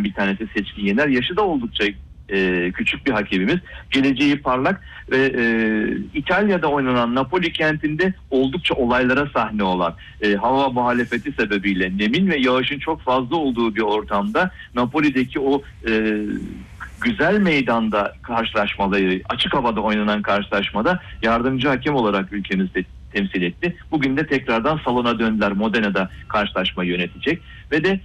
bir tanesi Seçkin Yener. Yaşı da oldukça küçük bir hakemimiz. Geleceği parlak ve İtalya'da oynanan Napoli kentinde oldukça olaylara sahne olan, hava muhalefeti sebebiyle nemin ve yağışın çok fazla olduğu bir ortamda Napoli'deki o güzel meydanda karşılaşmaları, açık havada oynanan karşılaşmada yardımcı hakem olarak ülkemizde temsil etti. Bugün de tekrardan salona döndüler. Modena'da karşılaşmayı yönetecek ve de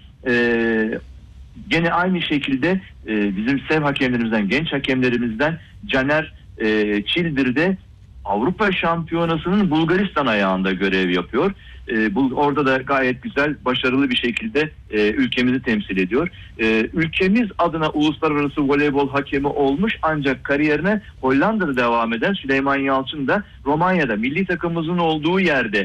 gene aynı şekilde bizim sev hakemlerimizden, genç hakemlerimizden Caner Çildir'de Avrupa Şampiyonası'nın Bulgaristan ayağında görev yapıyor. Orada da gayet güzel, başarılı bir şekilde ülkemizi temsil ediyor. Ülkemiz adına uluslararası voleybol hakemi olmuş, ancak kariyerine Hollanda'da devam eden Süleyman Yalçın da Romanya'da milli takımımızın olduğu yerde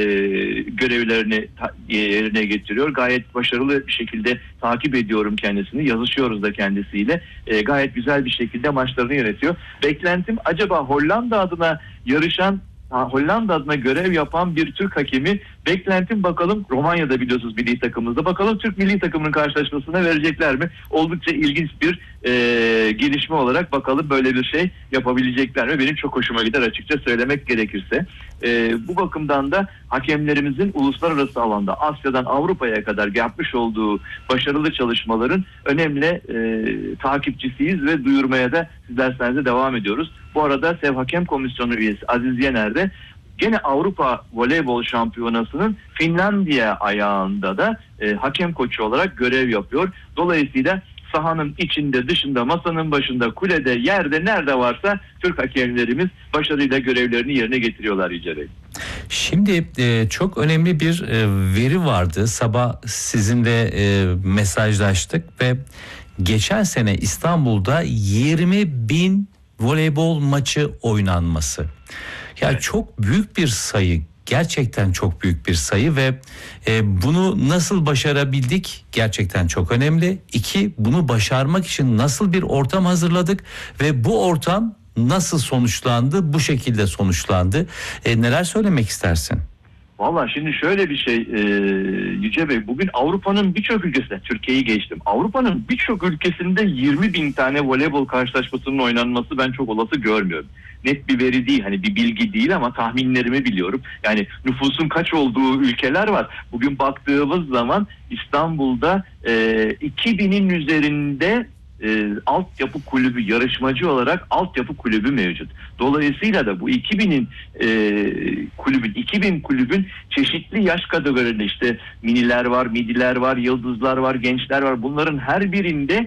görevlerini yerine getiriyor. Gayet başarılı bir şekilde takip ediyorum kendisini. Yazışıyoruz da kendisiyle. Gayet güzel bir şekilde maçlarını yönetiyor. Beklentim acaba Hollanda adına yarışan, Hollanda adına görev yapan bir Türk hakemi, beklentim bakalım Romanya'da biliyorsunuz milli takımımızda, bakalım Türk milli takımının karşılaşmasına verecekler mi? Oldukça ilginç bir gelişme olarak bakalım böyle bir şey yapabilecekler mi? Benim çok hoşuma gider açıkça söylemek gerekirse. Bu bakımdan da hakemlerimizin uluslararası alanda Asya'dan Avrupa'ya kadar yapmış olduğu başarılı çalışmaların önemli takipçisiyiz ve duyurmaya da sizler devam ediyoruz. Bu arada Sev Hakem Komisyonu üyesi Aziz Yener de gene Avrupa Voleybol Şampiyonası'nın Finlandiya ayağında da hakem koçu olarak görev yapıyor. Dolayısıyla sahanın içinde, dışında, masanın başında, kulede, yerde, nerede varsa Türk hakemlerimiz başarıyla görevlerini yerine getiriyorlar Yüce Bey. Şimdi çok önemli bir veri vardı. Sabah sizinle mesajlaştık ve geçen sene İstanbul'da 20.000 voleybol maçı oynanması. Yani evet, çok büyük bir sayı. Gerçekten çok büyük bir sayı ve bunu nasıl başarabildik gerçekten çok önemli. 2, bunu başarmak için nasıl bir ortam hazırladık ve bu ortam nasıl sonuçlandı? Bu şekilde sonuçlandı. Neler söylemek istersin? Valla şimdi şöyle bir şey Yüce Bey, bugün Avrupa'nın birçok ülkesinde, Türkiye'yi geçtim, Avrupa'nın birçok ülkesinde 20.000 tane voleybol karşılaşmasının oynanması ben çok olası görmüyorum. Net bir veri değil, hani bir bilgi değil ama tahminlerimi biliyorum. Yani nüfusun kaç olduğu ülkeler var. Bugün baktığımız zaman İstanbul'da 2000'in üzerinde altyapı kulübü, yarışmacı olarak altyapı kulübü mevcut. Dolayısıyla da bu 2000'in 2000 kulübün çeşitli yaş kategorilerinde, işte miniler var, midiler var, yıldızlar var, gençler var. Bunların her birinde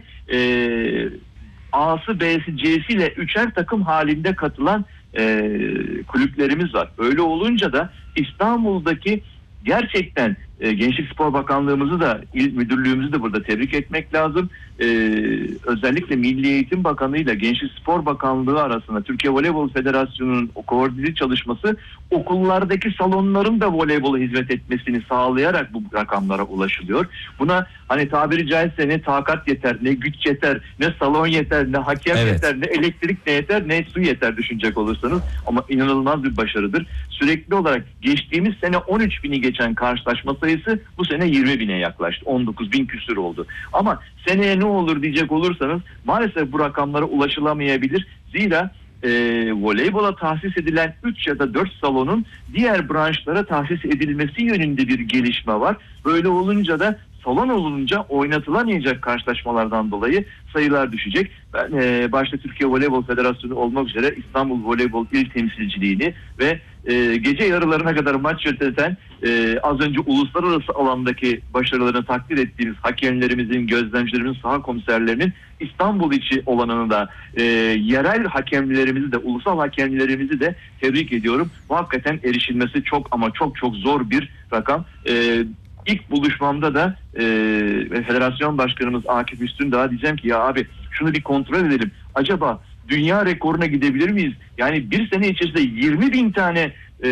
A'sı, B'si, C'siyle 3'er takım halinde katılan kulüplerimiz var. Öyle olunca da İstanbul'daki gerçekten Gençlik Spor Bakanlığımızı da, İl Müdürlüğümüzü de burada tebrik etmek lazım. Özellikle Milli Eğitim Bakanı ile Gençlik Spor Bakanlığı arasında Türkiye Voleybol Federasyonu'nun koordineli çalışması, okullardaki salonların da voleybola hizmet etmesini sağlayarak bu rakamlara ulaşılıyor. Buna hani tabiri caizse ne takat yeter, ne güç yeter, ne salon yeter, ne hakem yeter, ne elektrik ne yeter, ne su yeter düşünecek olursanız, ama inanılmaz bir başarıdır. Sürekli olarak geçtiğimiz sene 13.000'i geçen karşılaşma sayısı bu sene 20.000'e yaklaştı. 19.000 küsur oldu. Ama seneye ne olur diyecek olursanız maalesef bu rakamlara ulaşılamayabilir. Zira voleybola tahsis edilen 3 ya da 4 salonun diğer branşlara tahsis edilmesi yönünde bir gelişme var. Böyle olunca da salon olunca oynatılamayacak karşılaşmalardan dolayı sayılar düşecek. Ben başta Türkiye Voleybol Federasyonu olmak üzere İstanbul Voleybol İl Temsilciliğini ve gece yarılarına kadar maç yöneten, az önce uluslararası alandaki başarılarını takdir ettiğimiz hakemlerimizin, gözlemcilerimizin, saha komiserlerinin İstanbul içi olanını da, yerel hakemlerimizi de, ulusal hakemlerimizi de tebrik ediyorum. Bu hakikaten erişilmesi çok ama çok çok zor bir rakam. İlk buluşmamda da Federasyon Başkanımız Akif Üstündağ'a diyeceğim ki ya abi şunu bir kontrol edelim. Acaba dünya rekoruna gidebilir miyiz? Yani bir sene içerisinde 20.000 tane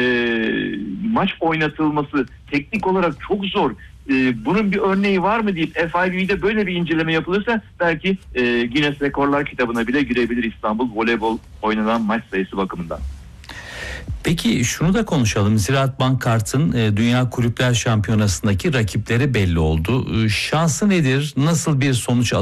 maç oynatılması teknik olarak çok zor. Bunun bir örneği var mı deyip FIVB'de böyle bir inceleme yapılırsa belki Guinness Rekorlar kitabına bile girebilir İstanbul voleybol oynanan maç sayısı bakımından. Peki şunu da konuşalım. Ziraat Bankkart'ın Dünya Kulüpler Şampiyonası'ndaki rakipleri belli oldu. Şansı nedir? Nasıl bir sonuç